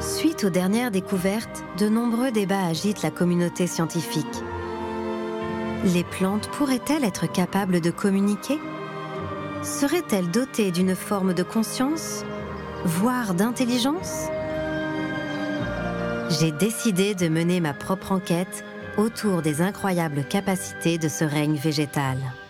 Suite aux dernières découvertes, de nombreux débats agitent la communauté scientifique. Les plantes pourraient-elles être capables de communiquer? Seraient-elles dotées d'une forme de conscience, voire d'intelligence? J'ai décidé de mener ma propre enquête autour des incroyables capacités de ce règne végétal.